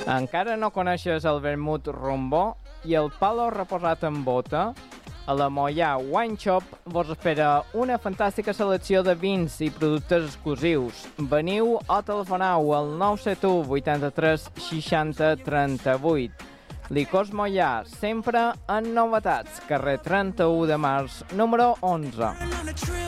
Encara no coneixes el vermut rombó i el palo reposat en bota? A la Moià Wine Shop vos espera una fantàstica selecció de vins i productes exclusius. Veniu o telefoneu al 971 83 60 38. Licors Moià, sempre en novetats. Carrer 31 de març, número 11.